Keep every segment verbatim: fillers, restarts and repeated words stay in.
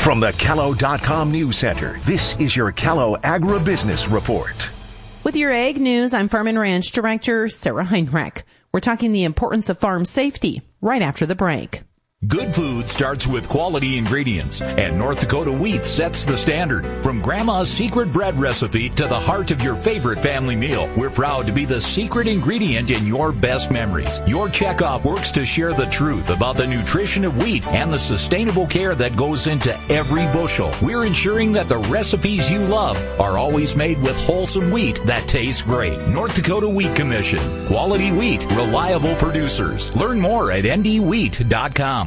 From the Callow dot com News Center, this is your Callow Agribusiness Report. With your ag news, I'm Farm and Ranch Director Sarah Heinrich. We're talking the importance of farm safety right after the break. Good food starts with quality ingredients, and North Dakota Wheat sets the standard. From Grandma's secret bread recipe to the heart of your favorite family meal, we're proud to be the secret ingredient in your best memories. Your checkoff works to share the truth about the nutrition of wheat and the sustainable care that goes into every bushel. We're ensuring that the recipes you love are always made with wholesome wheat that tastes great. North Dakota Wheat Commission. Quality wheat, reliable producers. Learn more at N D wheat dot com.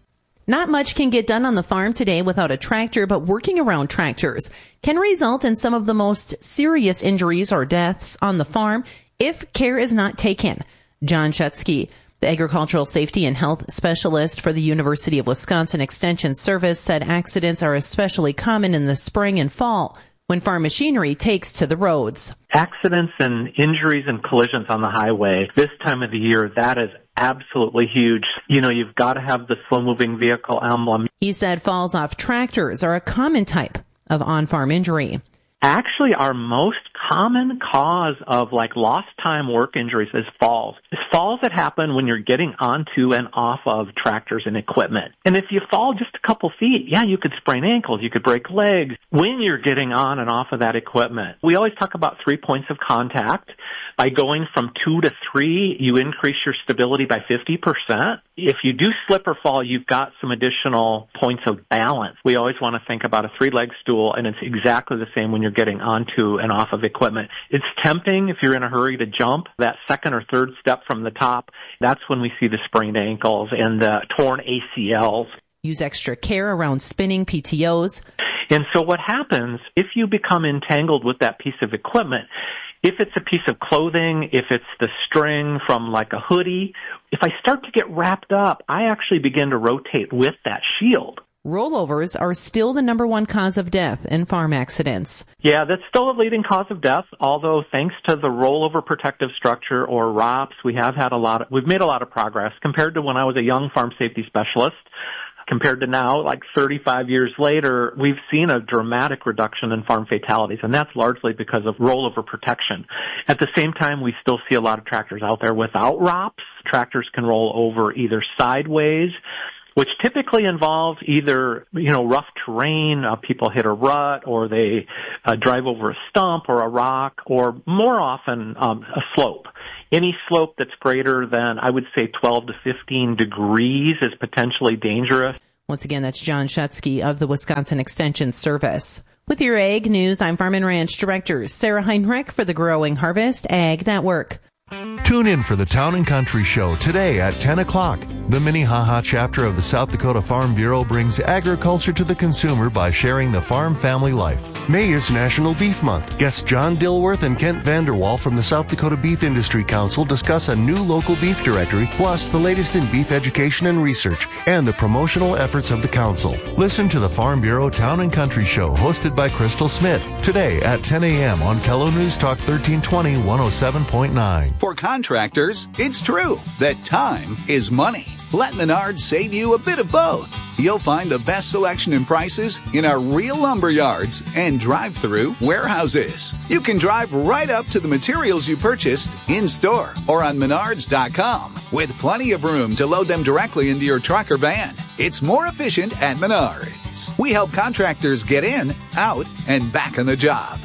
Not much can get done on the farm today without a tractor, but working around tractors can result in some of the most serious injuries or deaths on the farm if care is not taken. John Shutsky, the agricultural safety and health specialist for the University of Wisconsin Extension Service, said accidents are especially common in the spring and fall when farm machinery takes to the roads. Accidents and injuries and collisions on the highway this time of the year, that is absolutely huge. You know, you've got to have the slow-moving vehicle emblem. He said falls off tractors are a common type of on-farm injury. Actually, our most common cause of like lost time work injuries is falls. It's falls that happen when you're getting onto and off of tractors and equipment. And if you fall just a couple feet, yeah, you could sprain ankles, you could break legs when you're getting on and off of that equipment. We always talk about three points of contact. By going from two to three, you increase your stability by fifty percent. If you do slip or fall, you've got some additional points of balance. We always want to think about a three-leg stool, and it's exactly the same when you're getting onto and off of equipment. It's tempting if you're in a hurry to jump that second or third step from the top. That's when we see the sprained ankles and the torn A C Ls. Use extra care around spinning P T Os. And so what happens if you become entangled with that piece of equipment? If it's a piece of clothing, if it's the string from like a hoodie, if I start to get wrapped up, I actually begin to rotate with that shield. Rollovers are still the number one cause of death in farm accidents. Yeah, that's still a leading cause of death, although thanks to the rollover protective structure, or R O P S, we have had a lot of, we've made a lot of progress compared to when I was a young farm safety specialist. Compared to now, like thirty-five years later, we've seen a dramatic reduction in farm fatalities, and that's largely because of rollover protection. At the same time, we still see a lot of tractors out there without R O P S. Tractors can roll over either sideways, which typically involves either, you know, rough terrain, uh, people hit a rut, or they uh, drive over a stump or a rock, or more often um, a slope. Any slope that's greater than, I would say, twelve to fifteen degrees is potentially dangerous. Once again, that's John Shutsky of the Wisconsin Extension Service. With your ag news, I'm Farm and Ranch Director Sarah Heinrich for the Growing Harvest Ag Network. Tune in for the Town and Country Show today at ten o'clock. The Minnehaha chapter of the South Dakota Farm Bureau brings agriculture to the consumer by sharing the farm family life. May is National Beef Month. Guests John Dilworth and Kent Vanderwall from the South Dakota Beef Industry Council discuss a new local beef directory, plus the latest in beef education and research, and the promotional efforts of the council. Listen to the Farm Bureau Town and Country Show, hosted by Crystal Smith, today at ten a.m. on Callow News Talk thirteen twenty, one oh seven point nine. For contractors, it's true that time is money. Let Menards save you a bit of both. You'll find the best selection and prices in our real lumber yards and drive-through warehouses. You can drive right up to the materials you purchased in-store or on menards dot com with plenty of room to load them directly into your truck or van. It's more efficient at Menards. We help contractors get in, out, and back on the job.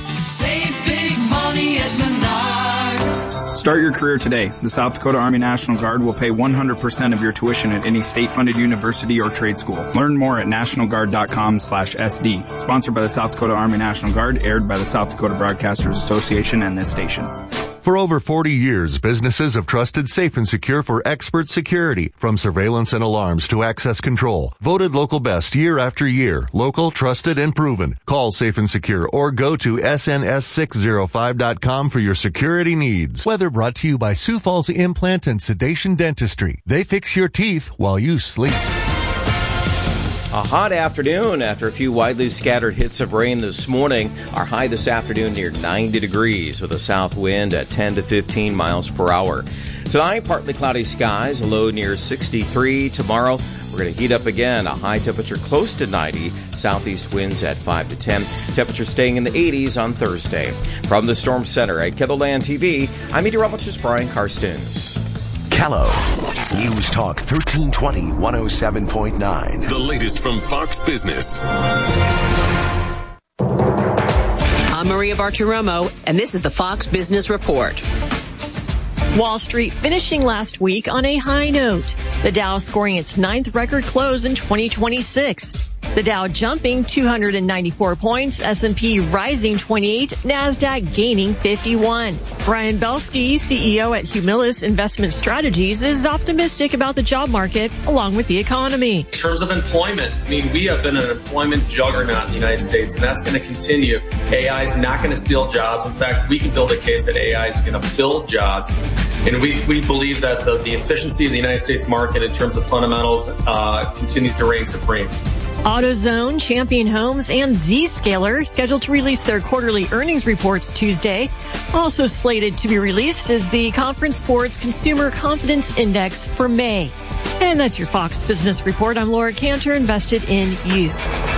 Save big money at Menards. Start your career today. The South Dakota Army National Guard will pay one hundred percent of your tuition at any state-funded university or trade school. Learn more at national guard dot com slash S D. Sponsored by the South Dakota Army National Guard, aired by the South Dakota Broadcasters Association and this station. For over forty years, businesses have trusted Safe and Secure for expert security, from surveillance and alarms to access control. Voted local best year after year. Local, trusted, and proven. Call Safe and Secure or go to S N S six oh five dot com for your security needs. Weather brought to you by Sioux Falls Implant and Sedation Dentistry. They fix your teeth while you sleep. A hot afternoon after a few widely scattered hits of rain this morning. Our high this afternoon near ninety degrees with a south wind at ten to fifteen miles per hour. Tonight, partly cloudy skies, a low near sixty-three. Tomorrow, we're going to heat up again. A high temperature close to ninety. Southeast winds at five to ten. Temperature staying in the eighties on Thursday. From the Storm Center at KELOLAND T V, I'm meteorologist Brian Karstens. Callow. News Talk thirteen twenty, one oh seven point nine. The latest from Fox Business. I'm Maria Bartiromo, and this is the Fox Business Report. Wall Street finishing last week on a high note. The Dow scoring its ninth record close in twenty twenty-six. The Dow jumping two hundred ninety-four points, S and P rising twenty-eight, NASDAQ gaining fifty-one. Brian Belsky, C E O at Humilis Investment Strategies, is optimistic about the job market along with the economy. In terms of employment, I mean, we have been an employment juggernaut in the United States, and that's going to continue. A I is not going to steal jobs. In fact, we can build a case that A I is going to build jobs. And we, we believe that the, the efficiency of the United States market in terms of fundamentals uh, continues to reign supreme. AutoZone, Champion Homes, and Zscaler scheduled to release their quarterly earnings reports Tuesday. Also slated to be released is the Conference Board's Consumer Confidence Index for May. And that's your Fox Business Report. I'm Laura Cantor, invested in you.